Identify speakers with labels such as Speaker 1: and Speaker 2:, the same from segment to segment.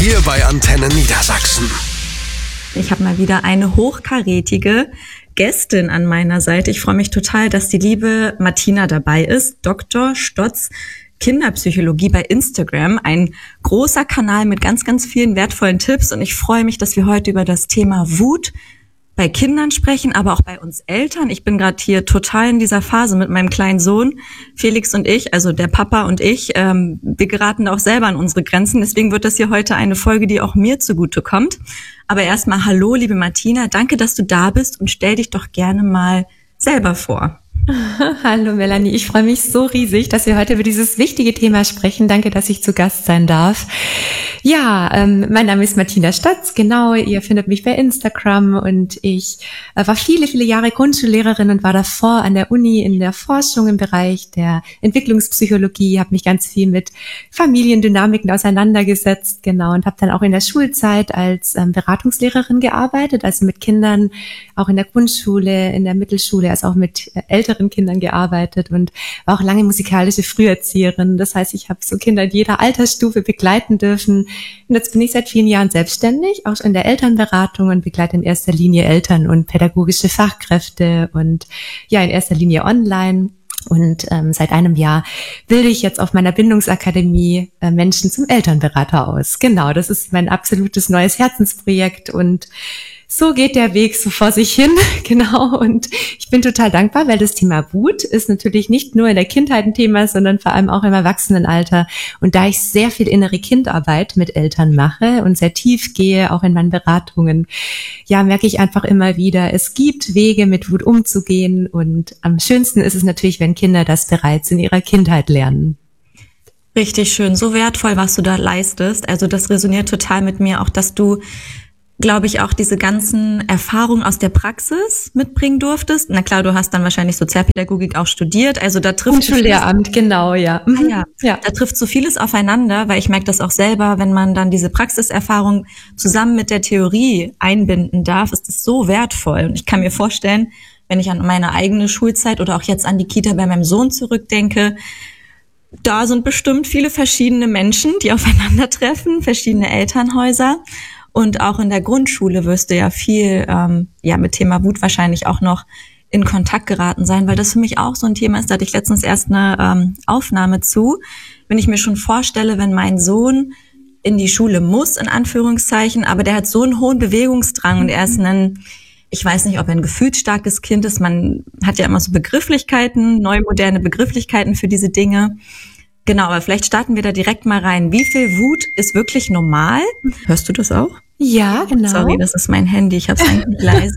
Speaker 1: Hier bei Antenne Niedersachsen.
Speaker 2: Ich habe mal wieder eine hochkarätige Gästin an meiner Seite. Ich freue mich total, dass die liebe Martina dabei ist. Dr. Stotz Kinderpsychologie bei Instagram. Ein großer Kanal mit ganz, ganz vielen wertvollen Tipps. Und ich freue mich, dass wir heute über das Thema Wut bei Kindern sprechen, aber auch bei uns Eltern. Ich bin gerade hier total in dieser Phase mit meinem kleinen Sohn, Felix und ich, also der Papa und ich. Wir geraten auch selber an unsere Grenzen. Deswegen wird das hier heute eine Folge, die auch mir zugute kommt. Aber erstmal hallo, liebe Martina. Danke, dass du da bist und stell dich doch gerne mal selber vor.
Speaker 3: Hallo Melanie, ich freue mich so riesig, dass wir heute über dieses wichtige Thema sprechen. Danke, dass ich zu Gast sein darf. Ja, mein Name ist Martina Stotz, genau, ihr findet mich bei Instagram und ich war viele, viele Jahre Grundschullehrerin und war davor an der Uni in der Forschung im Bereich der Entwicklungspsychologie, habe mich ganz viel mit Familiendynamiken auseinandergesetzt, genau, und habe dann auch in der Schulzeit als Beratungslehrerin gearbeitet, also mit Kindern, auch in der Grundschule, in der Mittelschule, also auch mit älteren Kindern gearbeitet und war auch lange musikalische Früherzieherin. Das heißt, ich habe so Kinder in jeder Altersstufe begleiten dürfen. Und jetzt bin ich seit vielen Jahren selbstständig, auch in der Elternberatung und begleite in erster Linie Eltern und pädagogische Fachkräfte und ja, in erster Linie online. Und seit einem Jahr bilde ich jetzt auf meiner Bindungsakademie Menschen zum Elternberater aus. Genau, das ist mein absolutes neues Herzensprojekt und so geht der Weg so vor sich hin, genau. Und ich bin total dankbar, weil das Thema Wut ist natürlich nicht nur in der Kindheit ein Thema, sondern vor allem auch im Erwachsenenalter. Und da ich sehr viel innere Kindarbeit mit Eltern mache und sehr tief gehe, auch in meinen Beratungen, ja, merke ich einfach immer wieder, es gibt Wege, mit Wut umzugehen. Und am schönsten ist es natürlich, wenn Kinder das bereits in ihrer Kindheit lernen.
Speaker 2: Richtig schön, so wertvoll, was du da leistest. Also das resoniert total mit mir, auch dass du, glaube ich, auch diese ganzen Erfahrungen aus der Praxis mitbringen durftest. Na klar, du hast dann wahrscheinlich Sozialpädagogik auch studiert, also da trifft
Speaker 3: Schullehramt, genau, ja.
Speaker 2: Ja, da trifft so vieles aufeinander, weil ich merke das auch selber, wenn man dann diese Praxiserfahrung zusammen mit der Theorie einbinden darf, ist das so wertvoll. Und ich kann mir vorstellen, wenn ich an meine eigene Schulzeit oder auch jetzt an die Kita bei meinem Sohn zurückdenke, da sind bestimmt viele verschiedene Menschen, die aufeinandertreffen, verschiedene Elternhäuser. Und auch in der Grundschule wirst du ja viel mit Thema Wut wahrscheinlich auch noch in Kontakt geraten sein, weil das für mich auch so ein Thema ist. Da hatte ich letztens erst eine Aufnahme zu. Wenn ich mir schon vorstelle, wenn mein Sohn in die Schule muss, in Anführungszeichen, aber der hat so einen hohen Bewegungsdrang und er ist ich weiß nicht, ob er ein gefühlsstarkes Kind ist. Man hat ja immer so Begrifflichkeiten, neue moderne Begrifflichkeiten für diese Dinge. Genau, aber vielleicht starten wir da direkt mal rein. Wie viel Wut ist wirklich normal? Hörst du das auch?
Speaker 3: Ja, genau.
Speaker 2: Sorry, das ist mein Handy. Ich habe es eigentlich leise.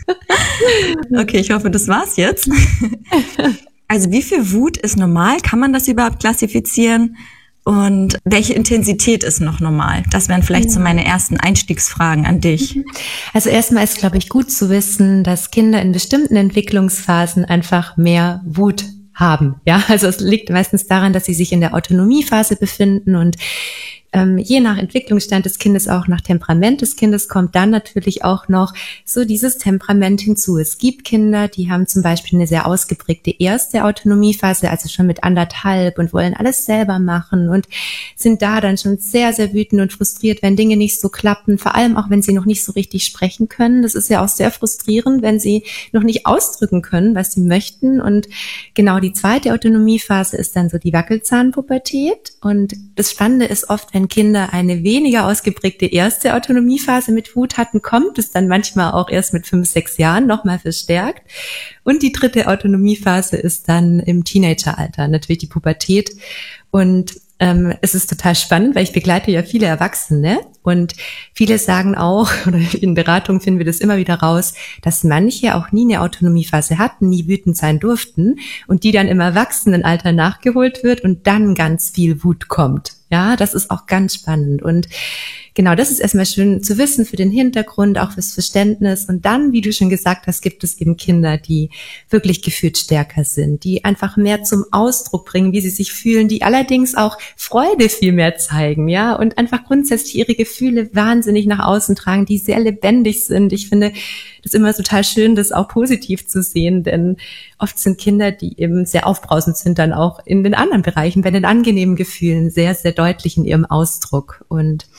Speaker 2: Okay, ich hoffe, das war's jetzt. Also wie viel Wut ist normal? Kann man das überhaupt klassifizieren? Und welche Intensität ist noch normal? Das wären vielleicht so meine ersten Einstiegsfragen an dich.
Speaker 3: Also erstmal ist, glaube ich, gut zu wissen, dass Kinder in bestimmten Entwicklungsphasen einfach mehr Wut haben. Ja, also es liegt meistens daran, dass sie sich in der Autonomiephase befinden und je nach Entwicklungsstand des Kindes, auch nach Temperament des Kindes, kommt dann natürlich auch noch so dieses Temperament hinzu. Es gibt Kinder, die haben zum Beispiel eine sehr ausgeprägte erste Autonomiephase, also schon mit 1,5 und wollen alles selber machen und sind da dann schon sehr, sehr wütend und frustriert, wenn Dinge nicht so klappen, vor allem auch, wenn sie noch nicht so richtig sprechen können. Das ist ja auch sehr frustrierend, wenn sie noch nicht ausdrücken können, was sie möchten. Und genau die zweite Autonomiephase ist dann so die Wackelzahnpubertät. Und das Spannende ist oft, wenn Kinder eine weniger ausgeprägte erste Autonomiephase mit Wut hatten, kommt es dann manchmal auch erst mit 5, 6 Jahren nochmal verstärkt. Und die dritte Autonomiephase ist dann im Teenageralter, natürlich die Pubertät. Und es ist total spannend, weil ich begleite ja viele Erwachsene und viele sagen auch, oder in Beratung finden wir das immer wieder raus, dass manche auch nie eine Autonomiephase hatten, nie wütend sein durften und die dann im Erwachsenenalter nachgeholt wird und dann ganz viel Wut kommt. Ja, das ist auch ganz spannend und genau, das ist erstmal schön zu wissen für den Hintergrund, auch fürs Verständnis. Und dann, wie du schon gesagt hast, gibt es eben Kinder, die wirklich gefühlsstärker sind, die einfach mehr zum Ausdruck bringen, wie sie sich fühlen, die allerdings auch Freude viel mehr zeigen, ja, und einfach grundsätzlich ihre Gefühle wahnsinnig nach außen tragen, die sehr lebendig sind. Ich finde das immer total schön, das auch positiv zu sehen, denn oft sind Kinder, die eben sehr aufbrausend sind, dann auch in den anderen Bereichen, bei den angenehmen Gefühlen sehr, sehr deutlich in ihrem Ausdruck. Und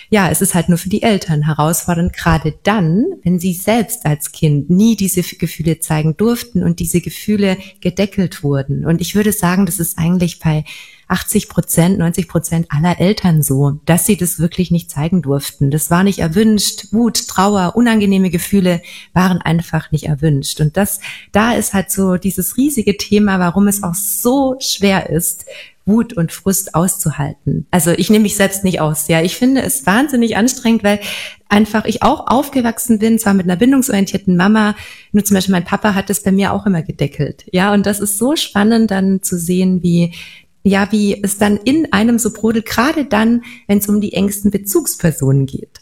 Speaker 3: ja, es ist halt nur für die Eltern herausfordernd, gerade dann, wenn sie selbst als Kind nie diese Gefühle zeigen durften und diese Gefühle gedeckelt wurden. Und ich würde sagen, das ist eigentlich bei 80%, 90% aller Eltern so, dass sie das wirklich nicht zeigen durften. Das war nicht erwünscht. Wut, Trauer, unangenehme Gefühle waren einfach nicht erwünscht. Und da ist halt so dieses riesige Thema, warum es auch so schwer ist, Wut und Frust auszuhalten. Also ich nehme mich selbst nicht aus. Ja, ich finde es wahnsinnig anstrengend, weil einfach ich auch aufgewachsen bin, zwar mit einer bindungsorientierten Mama, nur zum Beispiel mein Papa hat das bei mir auch immer gedeckelt. Ja, und das ist so spannend dann zu sehen, wie es dann in einem so brodelt, gerade dann, wenn es um die engsten Bezugspersonen geht.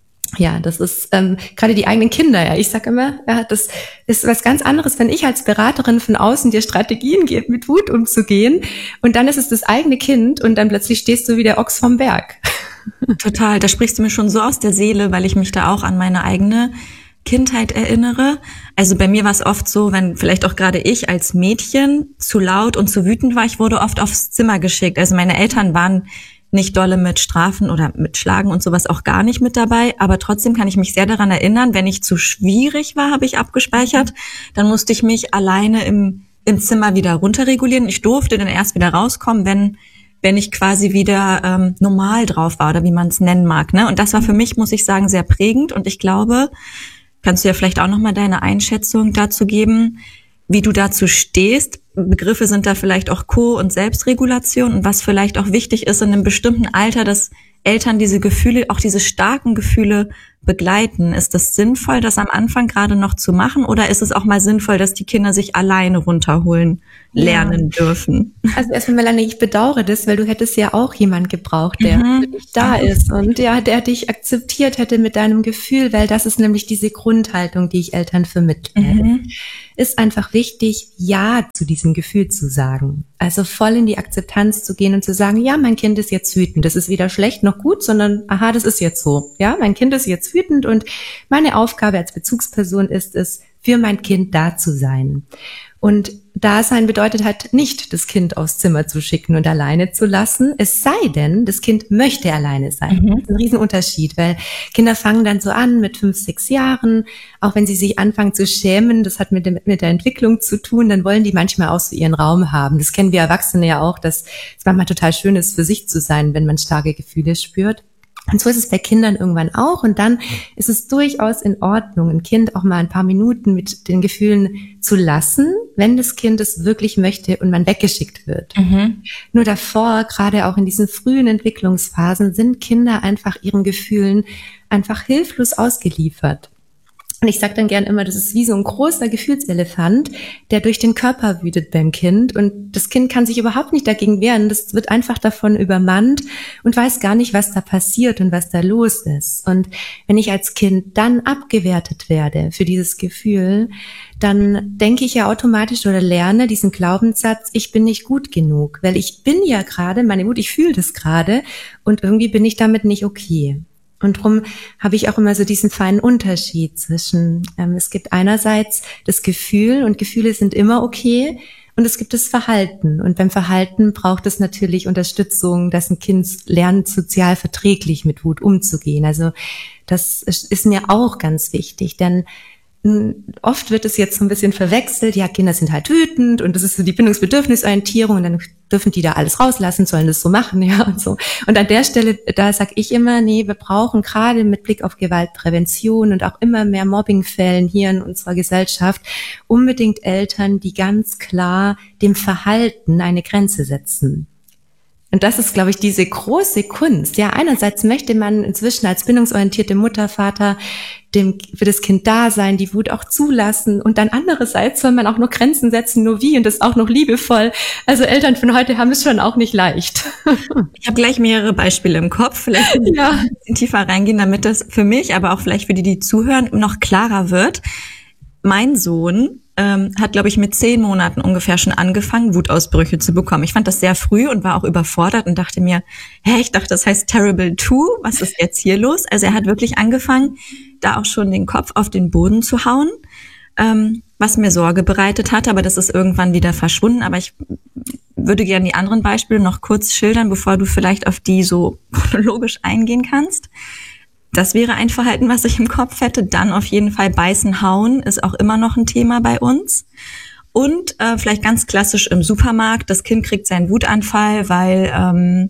Speaker 3: Ja, das ist gerade die eigenen Kinder. Ja, ich sage immer, ja, das ist was ganz anderes, wenn ich als Beraterin von außen dir Strategien gebe, mit Wut umzugehen, und dann ist es das eigene Kind und dann plötzlich stehst du wie der Ochs vom Berg.
Speaker 2: Total, da sprichst du mir schon so aus der Seele, weil ich mich da auch an meine eigene Kindheit erinnere. Also bei mir war es oft so, wenn vielleicht auch gerade ich als Mädchen zu laut und zu wütend war, ich wurde oft aufs Zimmer geschickt. Also meine Eltern waren nicht dolle mit Strafen oder mit Schlagen und sowas auch gar nicht mit dabei, aber trotzdem kann ich mich sehr daran erinnern, wenn ich zu schwierig war, habe ich abgespeichert, dann musste ich mich alleine im Zimmer wieder runterregulieren. Ich durfte dann erst wieder rauskommen, wenn ich quasi wieder normal drauf war oder wie man es nennen mag, ne? Und das war für mich, muss ich sagen, sehr prägend, und ich glaube, kannst du ja vielleicht auch nochmal deine Einschätzung dazu geben, wie du dazu stehst. Begriffe sind da vielleicht auch Ko- und Selbstregulation, und was vielleicht auch wichtig ist in einem bestimmten Alter, dass Eltern diese Gefühle, auch diese starken Gefühle begleiten. Ist das sinnvoll, das am Anfang gerade noch zu machen, oder ist es auch mal sinnvoll, dass die Kinder sich alleine runterholen lernen dürfen?
Speaker 3: Also erstmal, Melanie, ich bedauere das, weil du hättest ja auch jemand gebraucht, der für dich da ist und der dich akzeptiert hätte mit deinem Gefühl, weil das ist nämlich diese Grundhaltung, die ich Eltern vermittle. Ist einfach wichtig, Ja zu diesem Gefühl zu sagen. Also voll in die Akzeptanz zu gehen und zu sagen, ja, mein Kind ist jetzt wütend. Das ist weder schlecht noch gut, sondern, aha, das ist jetzt so. Ja, mein Kind ist jetzt wütend und meine Aufgabe als Bezugsperson ist es, für mein Kind da zu sein. Und Dasein bedeutet halt nicht, das Kind aufs Zimmer zu schicken und alleine zu lassen, es sei denn, das Kind möchte alleine sein. Das ist ein Riesenunterschied, weil Kinder fangen dann so an mit 5, 6 Jahren, auch wenn sie sich anfangen zu schämen, das hat mit der Entwicklung zu tun, dann wollen die manchmal auch so ihren Raum haben. Das kennen wir Erwachsene ja auch, dass es manchmal total schön ist, für sich zu sein, wenn man starke Gefühle spürt. Und so ist es bei Kindern irgendwann auch. Und dann ist es durchaus in Ordnung, ein Kind auch mal ein paar Minuten mit den Gefühlen zu lassen, wenn das Kind es wirklich möchte und man weggeschickt wird. Nur davor, gerade auch in diesen frühen Entwicklungsphasen, sind Kinder einfach ihren Gefühlen einfach hilflos ausgeliefert. Und ich sage dann gern immer, das ist wie so ein großer Gefühlselefant, der durch den Körper wütet beim Kind. Und das Kind kann sich überhaupt nicht dagegen wehren. Das wird einfach davon übermannt und weiß gar nicht, was da passiert und was da los ist. Und wenn ich als Kind dann abgewertet werde für dieses Gefühl, dann denke ich ja automatisch oder lerne diesen Glaubenssatz, ich bin nicht gut genug. Weil ich bin ja gerade, meine Wut, ich fühle das gerade und irgendwie bin ich damit nicht okay. Und darum habe ich auch immer so diesen feinen Unterschied zwischen, es gibt einerseits das Gefühl, und Gefühle sind immer okay, und es gibt das Verhalten. Und beim Verhalten braucht es natürlich Unterstützung, dass ein Kind lernt, sozial verträglich mit Wut umzugehen. Also das ist mir auch ganz wichtig, denn oft wird es jetzt so ein bisschen verwechselt, ja, Kinder sind halt wütend und das ist so die Bindungsbedürfnisorientierung und dann dürfen die da alles rauslassen, sollen das so machen, ja, und so. Und an der Stelle, da sage ich immer, nee, wir brauchen gerade mit Blick auf Gewaltprävention und auch immer mehr Mobbingfällen hier in unserer Gesellschaft unbedingt Eltern, die ganz klar dem Verhalten eine Grenze setzen. Und das ist, glaube ich, diese große Kunst. Ja, einerseits möchte man inzwischen als bindungsorientierte Mutter, Vater für das Kind da sein, die Wut auch zulassen. Und dann andererseits soll man auch noch Grenzen setzen, nur wie, und das auch noch liebevoll. Also Eltern von heute haben es schon auch nicht leicht.
Speaker 2: Ich habe gleich mehrere Beispiele im Kopf. Vielleicht ein bisschen tiefer reingehen, damit das für mich, aber auch vielleicht für die zuhören, noch klarer wird. Mein Sohn hat, glaube ich, mit 10 Monaten ungefähr schon angefangen, Wutausbrüche zu bekommen. Ich fand das sehr früh und war auch überfordert und dachte mir, ich dachte, das heißt Terrible 2, was ist jetzt hier los? Also er hat wirklich angefangen, da auch schon den Kopf auf den Boden zu hauen, was mir Sorge bereitet hat, aber das ist irgendwann wieder verschwunden. Aber würde gerne die anderen Beispiele noch kurz schildern, bevor du vielleicht auf die so chronologisch eingehen kannst. Das wäre ein Verhalten, was ich im Kopf hätte. Dann auf jeden Fall beißen, hauen ist auch immer noch ein Thema bei uns. Und vielleicht ganz klassisch im Supermarkt, das Kind kriegt seinen Wutanfall, weil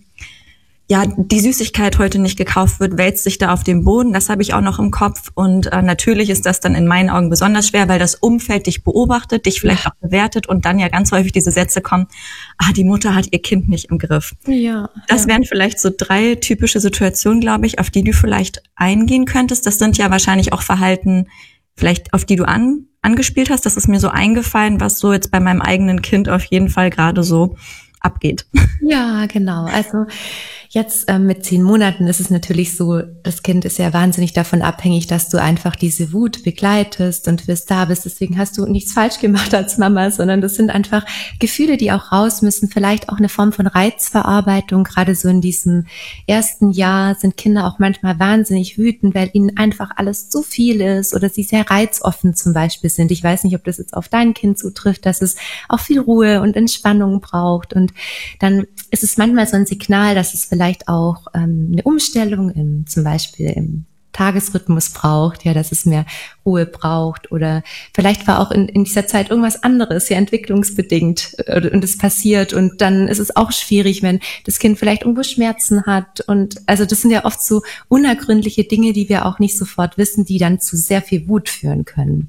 Speaker 2: die Süßigkeit heute nicht gekauft wird, wälzt sich da auf dem Boden. Das habe ich auch noch im Kopf. Und natürlich ist das dann in meinen Augen besonders schwer, weil das Umfeld dich beobachtet, dich vielleicht auch bewertet und dann ja ganz häufig diese Sätze kommen, die Mutter hat ihr Kind nicht im Griff.
Speaker 3: Ja.
Speaker 2: Das wären vielleicht so 3 typische Situationen, glaube ich, auf die du vielleicht eingehen könntest. Das sind ja wahrscheinlich auch Verhalten, vielleicht auf die du angespielt hast. Das ist mir so eingefallen, was so jetzt bei meinem eigenen Kind auf jeden Fall gerade so abgeht.
Speaker 3: Ja, genau. Also jetzt mit 10 Monaten ist es natürlich so, das Kind ist ja wahnsinnig davon abhängig, dass du einfach diese Wut begleitest und fürs da bist. Deswegen hast du nichts falsch gemacht als Mama, sondern das sind einfach Gefühle, die auch raus müssen. Vielleicht auch eine Form von Reizverarbeitung. Gerade so in diesem ersten Jahr sind Kinder auch manchmal wahnsinnig wütend, weil ihnen einfach alles zu viel ist oder sie sehr reizoffen zum Beispiel sind. Ich weiß nicht, ob das jetzt auf dein Kind zutrifft, dass es auch viel Ruhe und Entspannung braucht. Und dann ist es manchmal so ein Signal, dass es vielleicht auch eine Umstellung zum Beispiel im Tagesrhythmus braucht, ja, dass es mehr Ruhe braucht oder vielleicht war auch in dieser Zeit irgendwas anderes, ja, entwicklungsbedingt und es passiert und dann ist es auch schwierig, wenn das Kind vielleicht irgendwo Schmerzen hat und also das sind ja oft so unergründliche Dinge, die wir auch nicht sofort wissen, die dann zu sehr viel Wut führen können.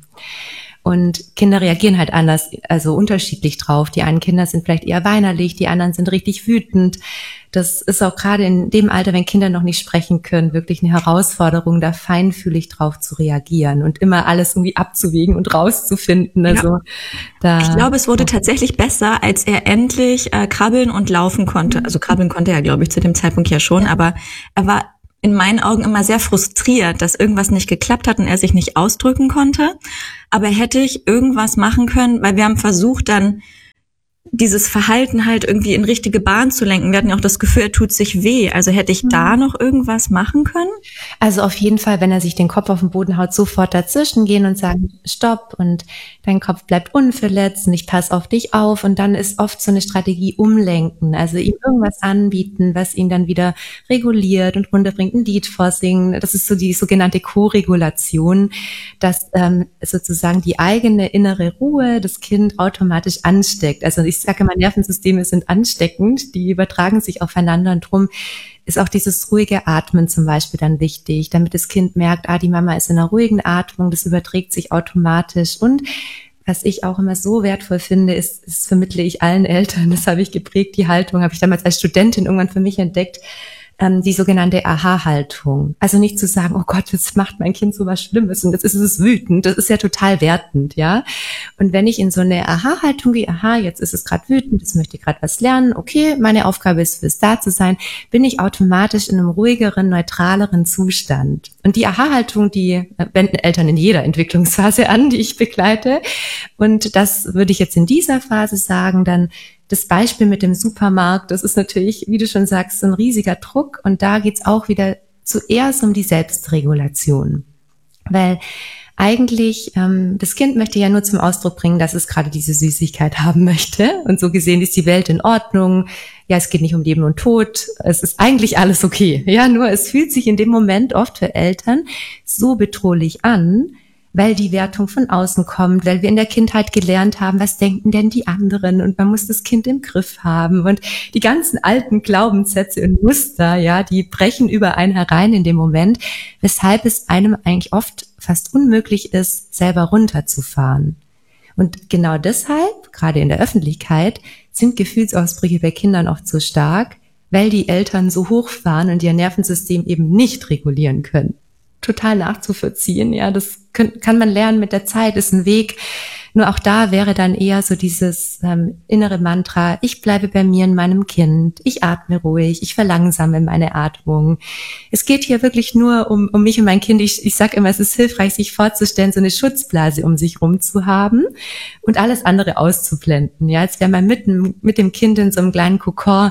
Speaker 3: Und Kinder reagieren halt anders, also unterschiedlich drauf. Die einen Kinder sind vielleicht eher weinerlich, die anderen sind richtig wütend. Das ist auch gerade in dem Alter, wenn Kinder noch nicht sprechen können, wirklich eine Herausforderung, da feinfühlig drauf zu reagieren und immer alles irgendwie abzuwägen und rauszufinden. Also
Speaker 2: ich glaube, es wurde tatsächlich besser, als er endlich krabbeln und laufen konnte. Also krabbeln konnte er, glaube ich, zu dem Zeitpunkt ja schon, aber er war in meinen Augen immer sehr frustriert, dass irgendwas nicht geklappt hat und er sich nicht ausdrücken konnte. Aber hätte ich irgendwas machen können, weil wir haben versucht, dann dieses Verhalten halt irgendwie in richtige Bahn zu lenken. Wir hatten ja auch das Gefühl, er tut sich weh. Also hätte ich da noch irgendwas machen können?
Speaker 3: Also auf jeden Fall, wenn er sich den Kopf auf den Boden haut, sofort dazwischen gehen und sagen, stopp und dein Kopf bleibt unverletzt und ich passe auf dich auf. Und dann ist oft so eine Strategie umlenken, also ihm irgendwas anbieten, was ihn dann wieder reguliert und runterbringt, ein Lied vorsingen. Das ist so die sogenannte Co-Regulation, dass sozusagen die eigene innere Ruhe das Kind automatisch ansteckt. Also ich sage immer, Nervensysteme sind ansteckend, die übertragen sich aufeinander und drum ist auch dieses ruhige Atmen zum Beispiel dann wichtig, damit das Kind merkt, die Mama ist in einer ruhigen Atmung, das überträgt sich automatisch. Und was ich auch immer so wertvoll finde, ist vermittle ich allen Eltern, das habe ich geprägt, die Haltung habe ich damals als Studentin irgendwann für mich entdeckt, die sogenannte Aha-Haltung. Also nicht zu sagen, oh Gott, jetzt macht mein Kind so was Schlimmes und jetzt ist es wütend. Das ist ja total wertend, ja. Und wenn ich in so eine Aha-Haltung gehe, jetzt ist es gerade wütend, jetzt möchte ich gerade was lernen, okay, meine Aufgabe ist, fürs da zu sein, bin ich automatisch in einem ruhigeren, neutraleren Zustand. Und die Aha-Haltung, die wenden Eltern in jeder Entwicklungsphase an, die ich begleite. Und das würde ich jetzt in dieser Phase sagen, dann das Beispiel mit dem Supermarkt, das ist natürlich, wie du schon sagst, so ein riesiger Druck. Und da geht's auch wieder zuerst um die Selbstregulation. Weil eigentlich, das Kind möchte ja nur zum Ausdruck bringen, dass es gerade diese Süßigkeit haben möchte. Und so gesehen ist die Welt in Ordnung. Ja, es geht nicht um Leben und Tod. Es ist eigentlich alles okay. Ja, nur es fühlt sich in dem Moment oft für Eltern so bedrohlich an, weil die Wertung von außen kommt, weil wir in der Kindheit gelernt haben, was denken denn die anderen und man muss das Kind im Griff haben und die ganzen alten Glaubenssätze und Muster, ja, die brechen über einen herein in dem Moment, weshalb es einem eigentlich oft fast unmöglich ist, selber runterzufahren. Und genau deshalb, gerade in der Öffentlichkeit, sind Gefühlsausbrüche bei Kindern oft so stark, weil die Eltern so hochfahren und ihr Nervensystem eben nicht regulieren können. Total nachzuvollziehen, ja, das kann man lernen mit der Zeit, ist ein Weg. Nur auch da wäre dann eher so dieses innere Mantra, ich bleibe bei mir in meinem Kind, ich atme ruhig, ich verlangsame meine Atmung. Es geht hier wirklich nur um mich und mein Kind. Ich sage immer, es ist hilfreich, sich vorzustellen, so eine Schutzblase um sich rum zu haben und alles andere auszublenden. Ja, jetzt wäre man mit dem Kind in so einem kleinen Kokon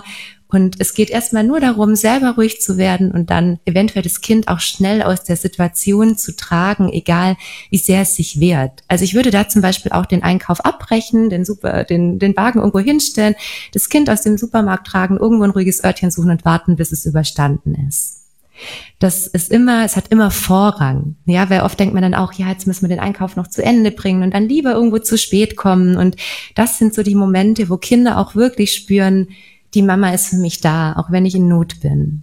Speaker 3: Und es geht erstmal nur darum, selber ruhig zu werden und dann eventuell das Kind auch schnell aus der Situation zu tragen, egal wie sehr es sich wehrt. Also ich würde da zum Beispiel auch den Einkauf abbrechen, den Wagen irgendwo hinstellen, das Kind aus dem Supermarkt tragen, irgendwo ein ruhiges Örtchen suchen und warten, bis es überstanden ist. Es hat immer Vorrang. Ja, weil oft denkt man dann auch, ja, jetzt müssen wir den Einkauf noch zu Ende bringen und dann lieber irgendwo zu spät kommen. Und das sind so die Momente, wo Kinder auch wirklich spüren, die Mama ist für mich da, auch wenn ich in Not bin.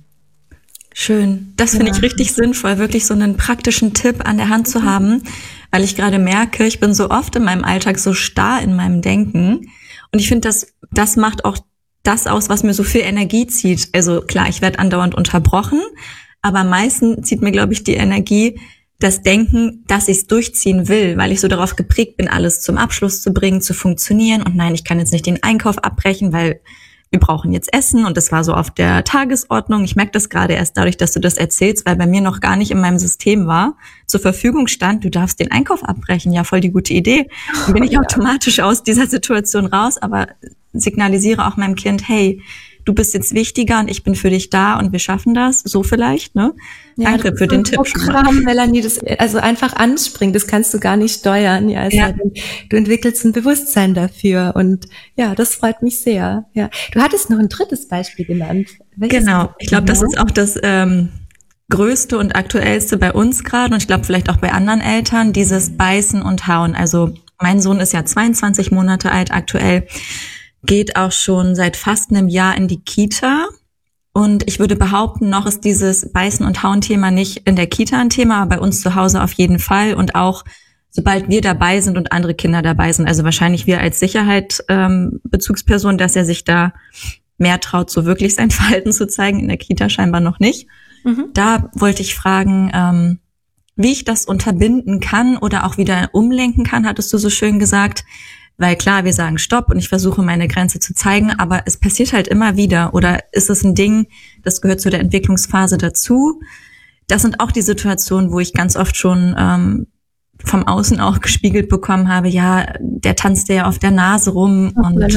Speaker 2: Schön. Das finde ich richtig sinnvoll, wirklich so einen praktischen Tipp an der Hand zu haben, weil ich gerade merke, ich bin so oft in meinem Alltag so starr in meinem Denken. Und ich finde, das macht auch das aus, was mir so viel Energie zieht. Also klar, ich werde andauernd unterbrochen, aber am meisten zieht mir, glaube ich, die Energie, das Denken, dass ich es durchziehen will, weil ich so darauf geprägt bin, alles zum Abschluss zu bringen, zu funktionieren. Und nein, ich kann jetzt nicht den Einkauf abbrechen, weil wir brauchen jetzt Essen und das war so auf der Tagesordnung. Ich merke das gerade erst dadurch, dass du das erzählst, weil bei mir noch gar nicht in meinem System war, zur Verfügung stand, du darfst den Einkauf abbrechen. Ja, voll die gute Idee. Dann bin ich automatisch aus dieser Situation raus, aber signalisiere auch meinem Kind, hey, du bist jetzt wichtiger und ich bin für dich da und wir schaffen das. So vielleicht, ne?
Speaker 3: Ja,
Speaker 2: danke für den Tipp schon mal.
Speaker 3: Melanie, das also einfach anspringt, das kannst du gar nicht steuern. Ja, ja. Du entwickelst ein Bewusstsein dafür und ja, das freut mich sehr. Ja, du hattest noch ein drittes Beispiel genannt.
Speaker 2: Welches genau, ich glaube, das ist auch das Größte und Aktuellste bei uns gerade und ich glaube vielleicht auch bei anderen Eltern, dieses Beißen und Hauen. Also mein Sohn ist ja 22 Monate alt aktuell, geht auch schon seit fast einem Jahr in die Kita. Und ich würde behaupten, noch ist dieses Beißen- und Hauen-Thema nicht in der Kita ein Thema, aber bei uns zu Hause auf jeden Fall. Und auch, sobald wir dabei sind und andere Kinder dabei sind, also wahrscheinlich wir als Sicherheit Bezugsperson, dass er sich da mehr traut, so wirklich sein Verhalten zu zeigen, in der Kita scheinbar noch nicht. Da wollte ich fragen, wie ich das unterbinden kann oder auch wieder umlenken kann, hattest du so schön gesagt. Weil klar, wir sagen Stopp und ich versuche meine Grenze zu zeigen, aber es passiert halt immer wieder. Oder ist es ein Ding, das gehört zu der Entwicklungsphase dazu? Das sind auch die Situationen, wo ich ganz oft schon vom Außen auch gespiegelt bekommen habe, ja, der tanzt ja auf der Nase rum und